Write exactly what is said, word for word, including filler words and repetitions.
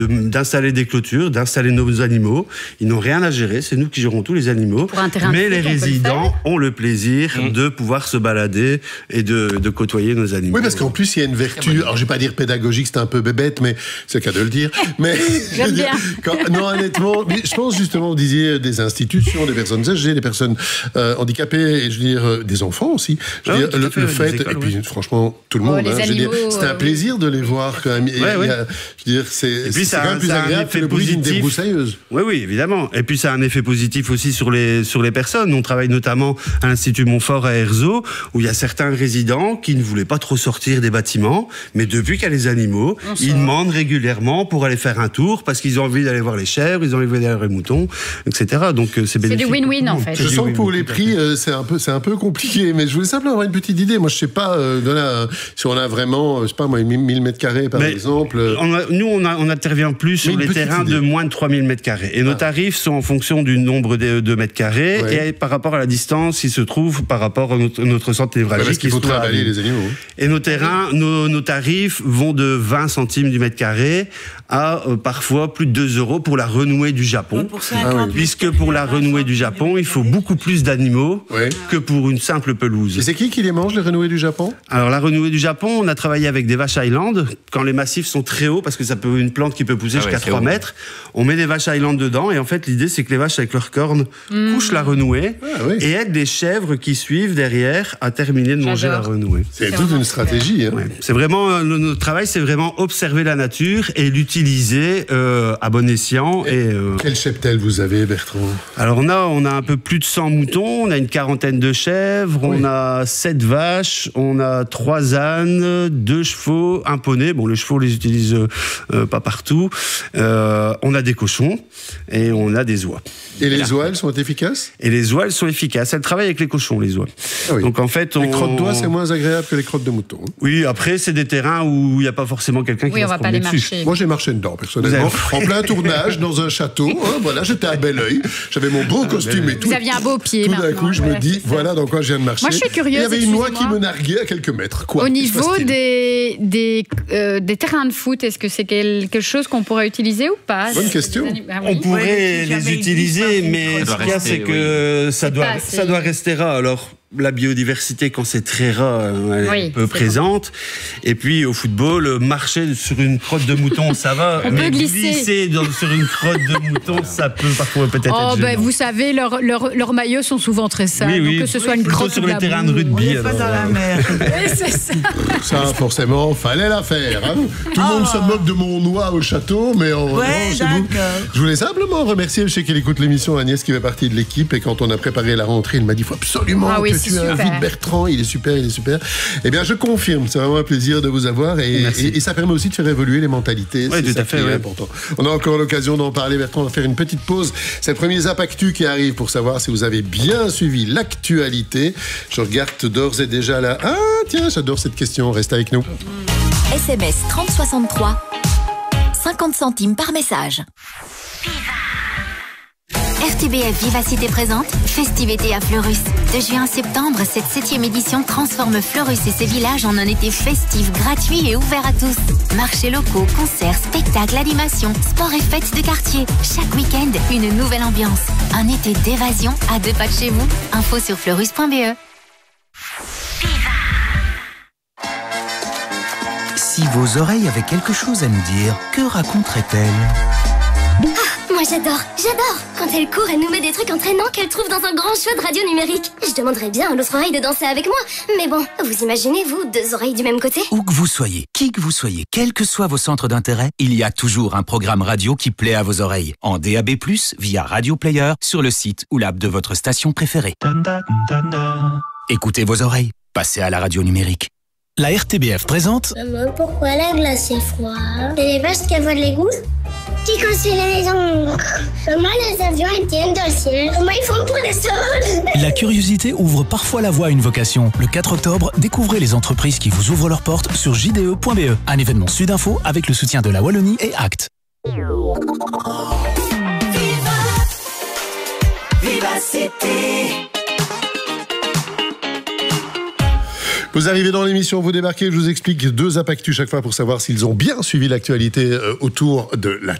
d'installer des clôtures, d'installer nos animaux. Ils n'ont rien à gérer, c'est nous qui gérons tous les animaux. Mais les résidents ont le plaisir mmh. de pouvoir se balader et de, de côtoyer nos animaux. Oui, parce qu'en plus, il y a une vertu, alors je ne vais pas dire pédagogique, c'est un peu bébête, mais c'est le cas de le dire. Mais, J'aime bien. Quand, non, honnêtement, mais je pense justement, vous disiez des institutions, des personnes âgées, des personnes euh, handicapées, et je veux dire, euh, des enfants aussi. Je veux ah, dire, le, fait, le fait écoles, et puis oui. franchement, tout le monde, oh, hein, je veux dire, c'est un plaisir de les voir quand même. Ouais, ouais. A, je veux dire, c'est, c'est quand même plus agréable que le bruit d'une débroussailleuse. Oui, oui, évidemment. Et puis, ça a un effet positif aussi sur les, sur les personnes. On travaille notamment à l'Institut Montfort à Erzo, où il y a certains résidents qui ne voulaient pas trop sortir des bâtiments, mais depuis qu'il y a les animaux, on ils sort. demandent régulièrement pour aller faire un tour, parce qu'ils ont envie d'aller voir les chèvres, ils ont envie d'aller voir les moutons, et cetera. Donc, c'est bénéfique. C'est du win-win, en fait. Je sens que pour les prix, euh, c'est, un peu, c'est un peu compliqué, mais je voulais simplement avoir une petite idée. Moi, je sais pas, euh, de là, si on a vraiment, je sais pas moi, mille mètres carrés, par mais exemple. On a, nous, on, a, on intervient plus sur les terrains idée. de moins de trois mille mètres carrés. Et nos ah. tarifs sont en fonction du nombre de, de mètres carrés ouais. et par rapport à la distance qui se trouve par rapport à notre, notre centre névralgique. Parce qu'il faut travailler les animaux. Et nos terrains, nos, nos tarifs vont de vingt centimes du mètre carré à euh, parfois plus de deux euros pour la renouée du Japon. Pour ah, oui. Puisque pour la renouée du Japon, il faut beaucoup plus d'animaux ouais. que pour une simple pelouse. Et c'est qui qui les mange, les renouées du Japon ? Alors la renouée du Japon, on a travaillé avec des vaches Highland. Quand les massifs sont très hauts, parce que ça peut une plante qui peut pousser ah jusqu'à ouais, trois mètres, on met des vaches Highland dedans. Et en fait, l'idée, c'est que les vaches, avec leurs cornes, mmh. couchent la renouée ah, oui. et aident les chèvres qui suivent derrière à terminer de manger J'adore. la renouée. C'est, c'est toute une stratégie. Hein. Ouais. C'est vraiment, notre travail, c'est vraiment observer la nature et l'utiliser euh, à bon escient. Et, et euh... quel cheptel vous avez, Bertrand ? Alors, on a, on a un peu plus de cent moutons, on a une quarantaine de chèvres, oui. on a sept vaches, on a trois ânes, deux chevaux, un poney. Bon, les chevaux, on les utilise euh, pas partout. Euh, on a des cochons et on a des oies. Et les là. oies, elles sont efficaces ? Et les oies, elles sont efficaces. Elles travaillent avec les cochons, les oies. Ah oui. Donc en fait, on... les crottes d'oies, c'est moins agréable que les crottes de moutons. Oui, après, c'est des terrains où il n'y a pas forcément quelqu'un qui oui, va on se va pas les dessus. marcher. Moi, j'ai marché dedans, personnellement. Avez... en plein tournage, dans un château. Hein, voilà, j'étais à Belleuil. J'avais mon beau costume et tout. Vous aviez un beau pied. Tout d'un coup, je me dis, voilà dans quoi je viens de marcher. Moi, je suis curieuse. Il y avait une oie qui me narguait à quelques mètres. Quoi, au niveau des, des, euh, des terrains de foot, est-ce que c'est quelque chose qu'on pourrait utiliser ou pas ? Bonne question. Ah, oui. On pourrait oui, les utiliser, mais ce qu'il y a, c'est que oui. ça, doit, ça doit rester rare. Alors, la biodiversité, quand c'est très rare, elle est oui, un peu présente. Bon. Et puis, au football, marcher sur une crotte de mouton, ça va. On mais peut glisser. glisser dans, sur une crotte de mouton, ça peut parfois peut-être oh, être ben, gênant. Vous savez, leurs leur, leur maillots sont souvent très sales. Oui, oui. Donc que ce soit une crotte sur ou les terrains de rugby. On est pas dans la mer. Oui, c'est ça. Ça, forcément, fallait la faire. Hein. Tout le oh. monde se moque de mon oie au château, mais en ouais, revanche, c'est vous. Je voulais simplement remercier, je sais qu'elle écoute l'émission, Agnès, qui fait partie de l'équipe, et quand on a préparé la rentrée, elle m'a dit, il faut absolument ah, oui, que tu invites Bertrand. Il est super, il est super. Eh bien, je confirme, c'est vraiment un plaisir de vous avoir et, et, et ça permet aussi de faire évoluer les mentalités. Oui, c'est tout à fait, ouais. important. On a encore l'occasion d'en parler, Bertrand. On va faire une petite pause. C'est le premier Zap Actu qui arrive pour savoir si vous avez bien suivi l'actualité. Je regarde d'ores et déjà là. Ah, tiens, j'adore cette question. Reste avec nous. S M S trente soixante-trois, cinquante centimes par message. R T B F Vivacité présente Festivité à Fleurus. De juin à septembre, cette septième édition transforme Fleurus et ses villages en un été festif, gratuit et ouvert à tous. Marchés locaux, concerts, spectacles, animations, sports et fêtes de quartier. Chaque week-end, une nouvelle ambiance. Un été d'évasion à deux pas de chez vous. Info sur fleurus point b e. Si vos oreilles avaient quelque chose à nous dire, que raconteraient-elles ? Ah, moi j'adore, j'adore. Quand elle court, elle nous met des trucs entraînants qu'elle trouve dans un grand choix de radio numérique. Je demanderais bien à l'autre oreille de danser avec moi. Mais bon, vous imaginez, vous, deux oreilles du même côté ? Où que vous soyez, qui que vous soyez, quels que soient vos centres d'intérêt, il y a toujours un programme radio qui plaît à vos oreilles. En D A B plus, via Radio Player, sur le site ou l'app de votre station préférée. Écoutez vos oreilles, passez à la radio numérique. La R T B F présente... Maman, pourquoi la glace est froide ? C'est les vaches qui avalent les gouttes ? Qui construit les maisons ? Comment les avions tiennent dans le ciel ? Comment ils font pour les sols ? La curiosité ouvre parfois la voie à une vocation. Le quatre octobre, découvrez les entreprises qui vous ouvrent leurs portes sur j d e point b e. Un événement Sudinfo avec le soutien de la Wallonie et Act. Viva, Vivacité. Vous Vous arrivez dans l'émission, vous débarquez, je vous explique deux impactus chaque fois pour savoir s'ils ont bien suivi l'actualité autour de la